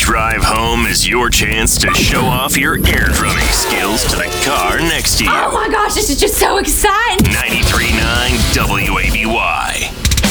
drive home is your chance to show off your air drumming skills to the car next to you. Oh my gosh, this is just so exciting!